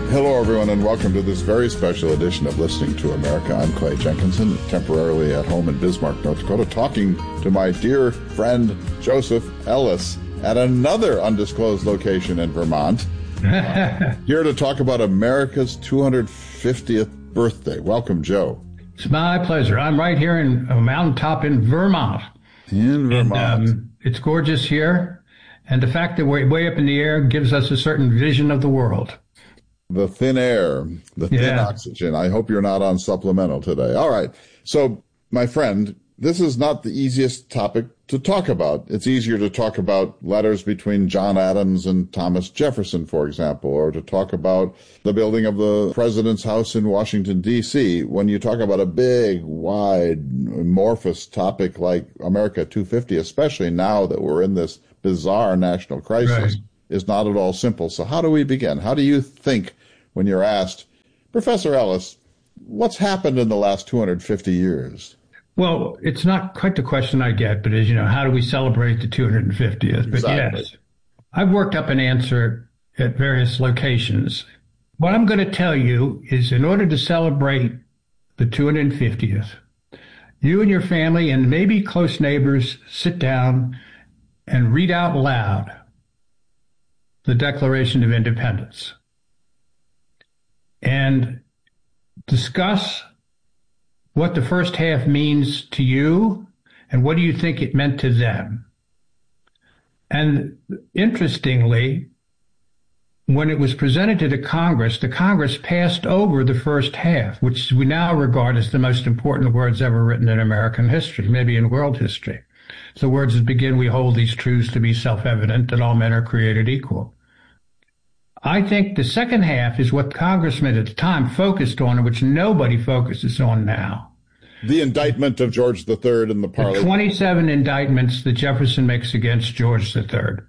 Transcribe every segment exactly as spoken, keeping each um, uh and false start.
Hello, everyone, and welcome to this very special edition of Listening to America. I'm Clay Jenkinson, temporarily at home in Bismarck, North Dakota, talking to my dear friend Joseph Ellis at another undisclosed location in Vermont, uh, here to talk about America's two hundred fiftieth birthday. Welcome, Joe. It's my pleasure. I'm right here in a mountaintop in Vermont. In Vermont. And, um, it's gorgeous here, and the fact that we're way up in the air gives us a certain vision of the world. The thin air, the thin yeah. oxygen. I hope you're not on supplemental today. All right. So, my friend, this is not the easiest topic to talk about. It's easier to talk about letters between John Adams and Thomas Jefferson, for example, or to talk about the building of the president's house in Washington, D C When you talk about a big, wide, amorphous topic like America two fifty, especially now that we're in this bizarre national crisis, right. is not at all simple. So how do we begin? How do you think when you're asked, Professor Ellis, what's happened in the last two hundred fifty years? Well, it's not quite the question I get, but as you know, how do we celebrate the two hundred fiftieth? But exactly. Yes, I've worked up an answer at various locations. What I'm going to tell you is in order to celebrate the two hundred fiftieth, you and your family and maybe close neighbors sit down and read out loud the Declaration of Independence and discuss what the first half means to you and what do you think it meant to them. And interestingly, when it was presented to the Congress, the Congress passed over the first half, which we now regard as the most important words ever written in American history, maybe in world history. It's the words that begin, "We hold these truths to be self-evident, that all men are created equal." I think the second half is what congressmen at the time focused on, which nobody focuses on now. The indictment of George the Third in the Parliament. The twenty-seven indictments that Jefferson makes against George the Third.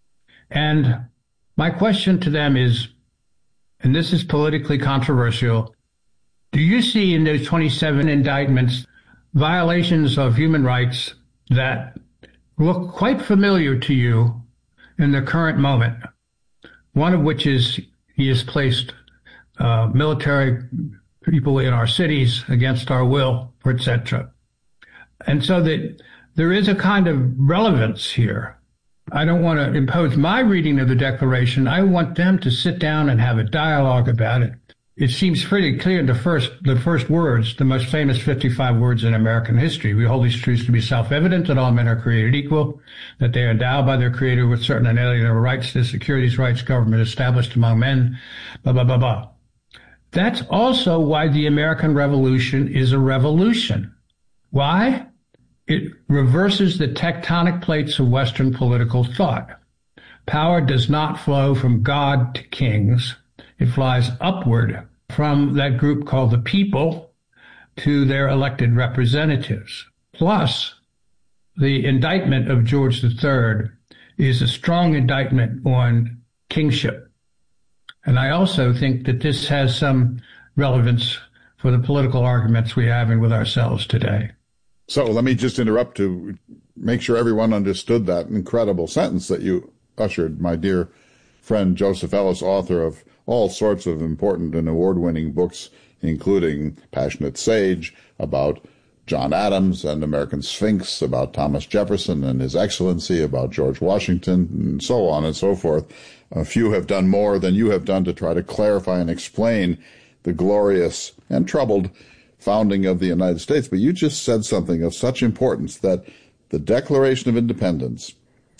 And my question to them is, and this is politically controversial, do you see in those twenty-seven indictments violations of human rights that look quite familiar to you in the current moment? One of which is he has placed uh, military people in our cities against our will, et cetera. And so that there is a kind of relevance here. I don't want to impose my reading of the Declaration. I want them to sit down and have a dialogue about it. It seems pretty clear in the first, the first words, the most famous fifty-five words in American history. We hold these truths to be self-evident, that all men are created equal, that they are endowed by their Creator with certain unalienable rights to secure these rights, government established among men, blah, blah, blah, blah. That's also why the American Revolution is a revolution. Why? It reverses the tectonic plates of Western political thought. Power does not flow from God to kings. It flies upward from that group called the people to their elected representatives. Plus, the indictment of George the Third is a strong indictment on kingship. And I also think that this has some relevance for the political arguments we're having with ourselves today. So let me just interrupt to make sure everyone understood that incredible sentence that you ushered, my dear friend Joseph Ellis, author of all sorts of important and award-winning books, including Passionate Sage, about John Adams and American Sphinx, about Thomas Jefferson and His Excellency, about George Washington, and so on and so forth. A few have done more than you have done to try to clarify and explain the glorious and troubled founding of the United States. But you just said something of such importance, that the Declaration of Independence,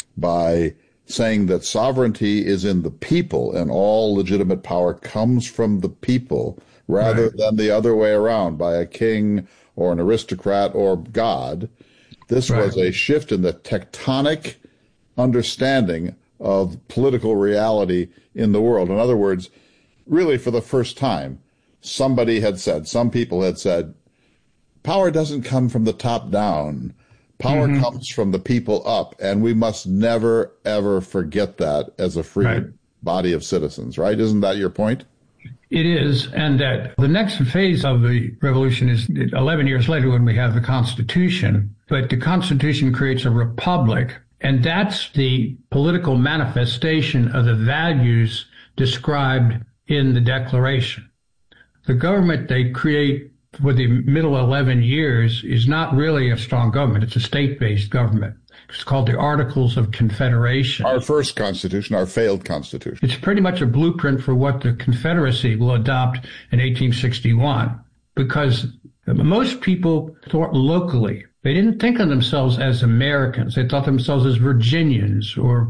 by saying that sovereignty is in the people and all legitimate power comes from the people rather right. than the other way around by a king or an aristocrat or God. This right. was a shift in the tectonic understanding of political reality in the world. In other words, really for the first time, somebody had said, some people had said, power doesn't come from the top down. Power mm-hmm. comes from the people up, and we must never, ever forget that as a free right. body of citizens, right? Isn't that your point? It is, and that the next phase of the revolution is eleven years later when we have the Constitution, but the Constitution creates a republic, and that's the political manifestation of the values described in the Declaration. The government they create for the middle eleven years is not really a strong government. It's a state-based government. It's called the Articles of Confederation. Our first constitution, our failed constitution. It's pretty much a blueprint for what the Confederacy will adopt in eighteen sixty-one, because most people thought locally. They didn't think of themselves as Americans. They thought themselves as Virginians or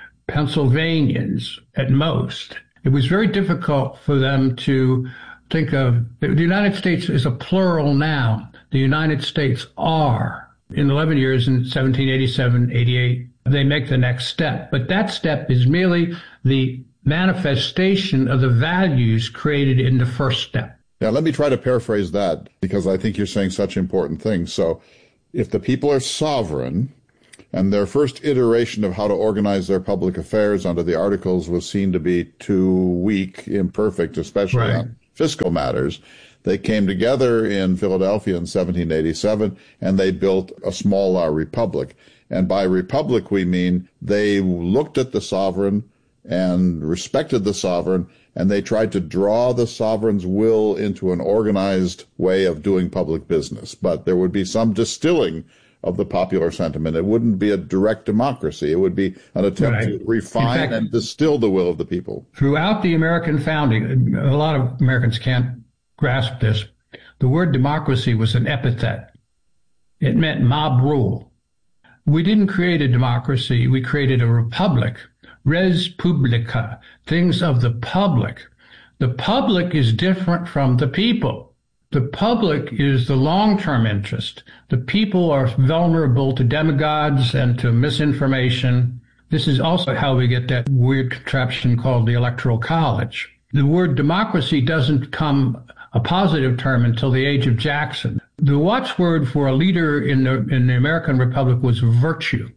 Pennsylvanians at most. It was very difficult for them to think of the United States is a plural noun. The United States are. In eleven years, in seventeen eighty-seven, eighty-eight, they make the next step. But that step is merely the manifestation of the values created in the first step. Now, let me try to paraphrase that, because I think you're saying such important things. So if the people are sovereign, and their first iteration of how to organize their public affairs under the Articles was seen to be too weak, imperfect, especially right. on fiscal matters, they came together in Philadelphia in seventeen eighty-seven, and they built a small R republic. And by republic, we mean they looked at the sovereign and respected the sovereign, and they tried to draw the sovereign's will into an organized way of doing public business. But there would be some distilling of the popular sentiment. It wouldn't be a direct democracy. It would be an attempt right. to refine fact, and distill the will of the people. Throughout the American founding, a lot of Americans can't grasp this. The word democracy was an epithet. It meant mob rule. We didn't create a democracy. We created a republic. Res publica, things of the public. The public is different from the people. The public is the long-term interest. The people are vulnerable to demagogues and to misinformation. This is also how we get that weird contraption called the Electoral College. The word democracy doesn't come a positive term until the age of Jackson. The watchword for a leader in the in the American Republic was virtue.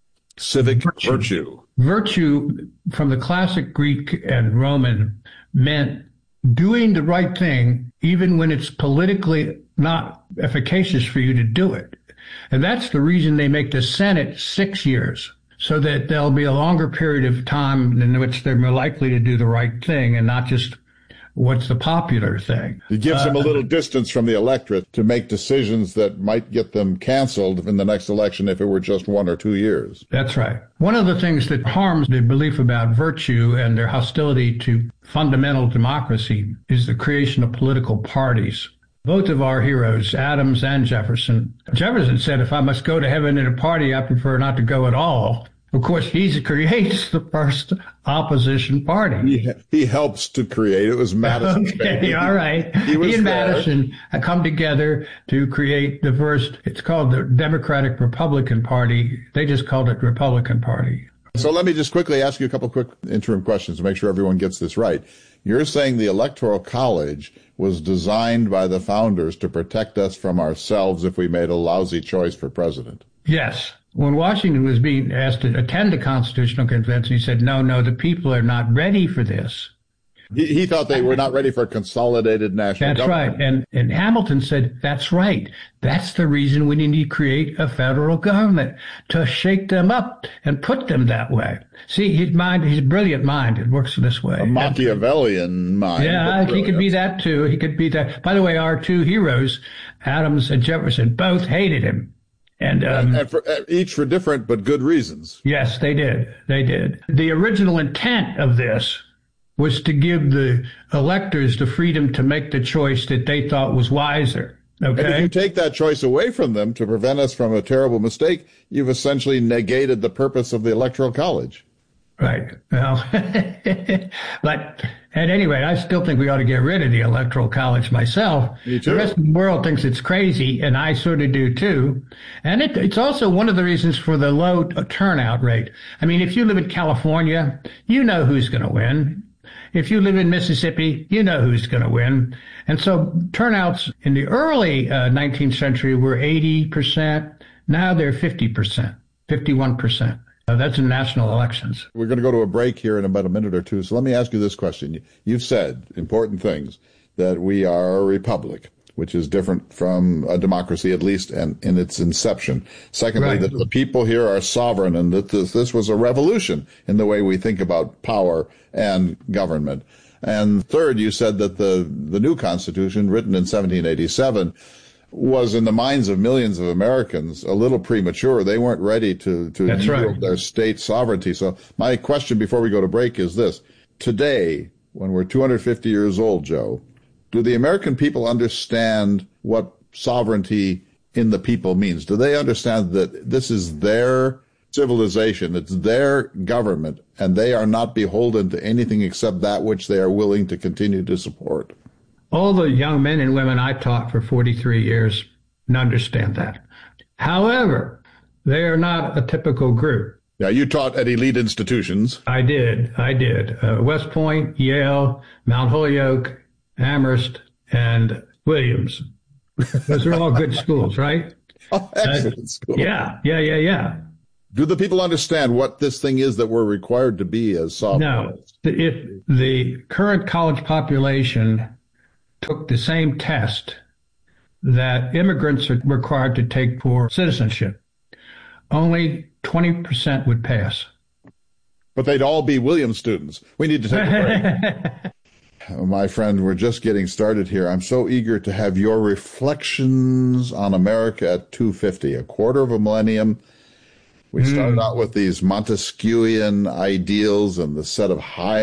Civic virtue. Virtue, virtue from the classic Greek and Roman meant doing the right thing even when it's politically not efficacious for you to do it. And that's the reason they make the Senate six years, so that there'll be a longer period of time in which they're more likely to do the right thing and not just what's the popular thing. It gives uh, them a little distance from the electorate to make decisions that might get them canceled in the next election if it were just one or two years. That's right. One of the things that harms the belief about virtue and their hostility to fundamental democracy is the creation of political parties. Both of our heroes, Adams and Jefferson. Jefferson said, if I must go to heaven in a party, I prefer not to go at all. Of course, he creates the first opposition party. He, he helps to create. It was Madison. Okay, all right. He, he, he and there. Madison come together to create the first, it's called the Democratic Republican Party. They just called it Republican Party. So let me just quickly ask you a couple quick interim questions to make sure everyone gets this right. You're saying the Electoral College was designed by the founders to protect us from ourselves if we made a lousy choice for president? Yes. When Washington was being asked to attend a constitutional convention, he said, no, no, the people are not ready for this. He, he thought they were not ready for a consolidated national That's government. right. And, and Hamilton said, that's right. That's the reason we need to create a federal government, to shake them up and put them that way. See, his mind, his brilliant mind, it works this way. A Machiavellian mind. Yeah, he could be that too. He could be that. By the way, our two heroes, Adams and Jefferson, both hated him. And, um, and for, each for different but good reasons. Yes, they did. They did. The original intent of this was to give the electors the freedom to make the choice that they thought was wiser. Okay. And if you take that choice away from them to prevent us from a terrible mistake, you've essentially negated the purpose of the Electoral College. Right. Well, but at any rate, I still think we ought to get rid of the Electoral College myself. Me too. The rest of the world thinks it's crazy, and I sort of do too. And it, it's also one of the reasons for the low turnout rate. I mean, if you live in California, you know who's going to win. If you live in Mississippi, you know who's going to win. And so turnouts in the early uh, nineteenth century were eighty percent. Now they're fifty percent, fifty-one percent. Uh, that's in national elections. We're going to go to a break here in about a minute or two. So let me ask you this question. You've said important things, that we are a republic, which is different from a democracy, at least in, in its inception. Secondly, right. that the people here are sovereign, and that this, this was a revolution in the way we think about power and government. And third, you said that the, the new Constitution, written in seventeen eighty-seven, was in the minds of millions of Americans a little premature. They weren't ready to, to That's yield right. their state sovereignty. So my question before we go to break is this. Today, when we're two hundred fifty years old, Joe, do the American people understand what sovereignty in the people means? Do they understand that this is their civilization, it's their government, and they are not beholden to anything except that which they are willing to continue to support? All the young men and women I taught for forty-three years understand that. However, they are not a typical group. Yeah, you taught at elite institutions. I did. I did. Uh, West Point, Yale, Mount Holyoke, Amherst, and Williams. Those are all good schools, right? Oh, excellent uh, school. Yeah, yeah, yeah, yeah. Do the people understand what this thing is that we're required to be as sovereigns? No. If the current college population took the same test that immigrants are required to take for citizenship, only twenty percent would pass. But they'd all be Williams students. We need to take a break. My friend, we're just getting started here. I'm so eager to have your reflections on America at two fifty, a quarter of a millennium. We started mm. out with these Montesquieuian ideals and the set of high